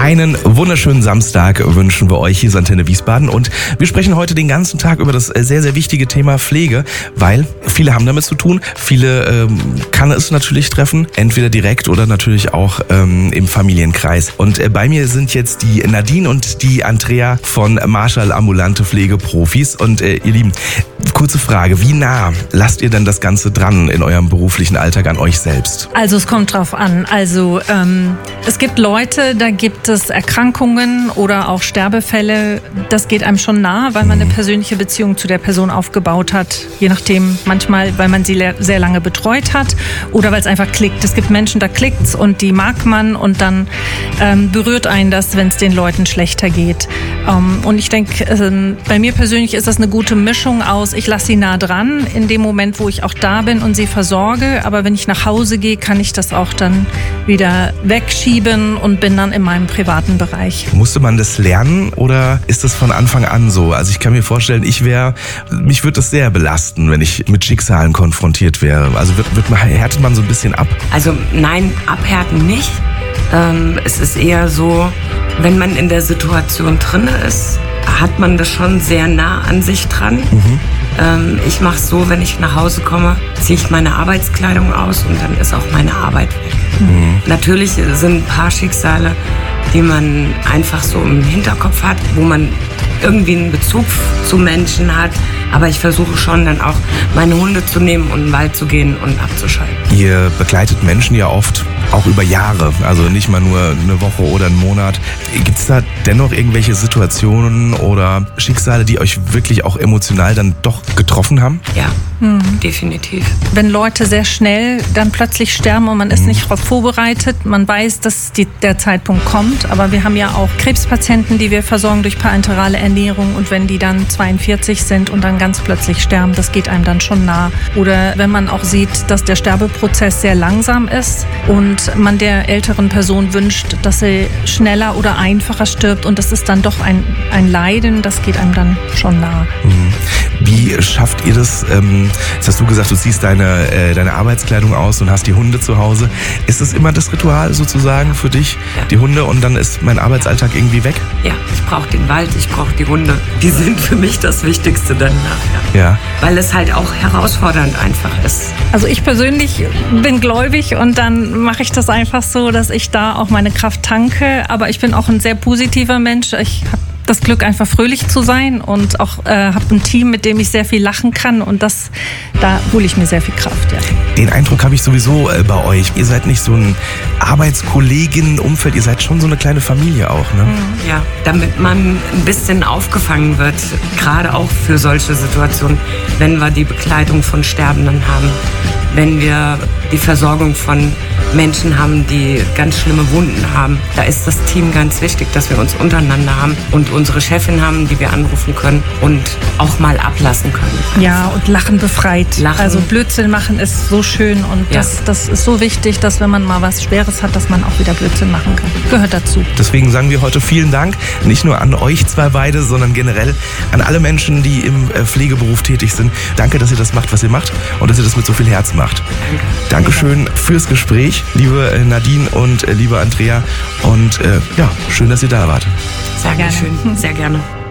Einen wunderschönen Samstag wünschen wir euch. Hier ist Antenne Wiesbaden und wir sprechen heute den ganzen Tag über das sehr, sehr wichtige Thema Pflege, weil viele haben damit zu tun. Viele kann es natürlich treffen, entweder direkt oder natürlich auch im Familienkreis. Und bei mir sind jetzt die Nadine und die Andrea von Marschall Ambulante Pflegeprofis. Und ihr Lieben, kurze Frage, wie nah lasst ihr denn das Ganze dran in eurem beruflichen Alltag an euch selbst? Also es kommt drauf an. Also es gibt Leute, da gibt es Erkrankungen oder auch Sterbefälle. Das geht einem schon nah, weil man eine persönliche Beziehung zu der Person aufgebaut hat. Je nachdem, manchmal, weil man sie sehr lange betreut hat oder weil es einfach klickt. Es gibt Menschen, da klickt's und die mag man und dann berührt einen das, wenn es den Leuten schlechter geht. Und ich denke, bei mir persönlich ist das eine gute Mischung aus, ich lasse sie nah dran in dem Moment, wo ich auch da bin und sie versorge. Aber wenn ich nach Hause gehe, kann ich das auch dann wieder wegschieben und bin dann in meinem privaten Bereich. Musste man das lernen oder ist das von Anfang an so? Also ich kann mir vorstellen, mich würde das sehr belasten, wenn ich mit Schicksalen konfrontiert wäre. Also härtet man so ein bisschen ab? Also nein, abhärten nicht. Es ist eher so, wenn man in der Situation drin ist, hat man das schon sehr nah an sich dran. Ich mache es so, wenn ich nach Hause komme, ziehe ich meine Arbeitskleidung aus und dann ist auch meine Arbeit weg. Natürlich sind ein paar Schicksale, die man einfach so im Hinterkopf hat, wo man irgendwie einen Bezug zu Menschen hat. Aber ich versuche schon dann auch, meine Hunde zu nehmen und in den Wald zu gehen und abzuschalten. Ihr begleitet Menschen ja oft auch über Jahre, also nicht mal nur eine Woche oder einen Monat. Gibt es da dennoch irgendwelche Situationen oder Schicksale, die euch wirklich auch emotional dann doch getroffen haben? Ja, definitiv. Wenn Leute sehr schnell dann plötzlich sterben und man ist nicht darauf vorbereitet, man weiß, dass der Zeitpunkt kommt, aber wir haben ja auch Krebspatienten, die wir versorgen durch parenterale Ernährung und wenn die dann 42 sind und dann ganz plötzlich sterben, das geht einem dann schon nah. Oder wenn man auch sieht, dass der Sterbeprozess sehr langsam ist und man der älteren Person wünscht, dass sie schneller oder einfacher stirbt und das ist dann doch ein Leiden, das geht einem dann schon nah. Wie schafft ihr das? Jetzt hast du gesagt, du ziehst deine Arbeitskleidung aus und hast die Hunde zu Hause. Ist das immer das Ritual sozusagen für dich, die Hunde, und dann ist mein Arbeitsalltag irgendwie weg? Ja, ich brauche den Wald, ich brauche die Hunde. Die sind für mich das Wichtigste dann nachher. Ja. Weil es halt auch herausfordernd einfach ist. Also ich persönlich bin gläubig und dann mache ich das einfach so, dass ich da auch meine Kraft tanke. Aber ich bin auch ein sehr positiver Mensch. Ich habe das Glück, einfach fröhlich zu sein und auch habe ein Team, mit dem ich sehr viel lachen kann und da hole ich mir sehr viel Kraft. Ja. Den Eindruck habe ich sowieso bei euch. Ihr seid nicht so ein Arbeitskolleginnen-Umfeld, ihr seid schon so eine kleine Familie auch, ne? Ja, damit man ein bisschen aufgefangen wird, gerade auch für solche Situationen, wenn wir die Begleitung von Sterbenden haben, wenn wir die Versorgung von Menschen haben, die ganz schlimme Wunden haben. Da ist das Team ganz wichtig, dass wir uns untereinander haben und unsere Chefin haben, die wir anrufen können und auch mal ablassen können. Ja, und Lachen befreit. Lachen. Also Blödsinn machen ist so schön und das ist so wichtig, dass wenn man mal was Schweres hat, dass man auch wieder Blödsinn machen kann. Gehört dazu. Deswegen sagen wir heute vielen Dank, nicht nur an euch zwei beide, sondern generell an alle Menschen, die im Pflegeberuf tätig sind. Danke, dass ihr das macht, was ihr macht und dass ihr das mit so viel Herz macht. Danke. Dankeschön fürs Gespräch, liebe Nadine und liebe Andrea. Und schön, dass ihr da wart. Sehr gerne. Sehr gerne.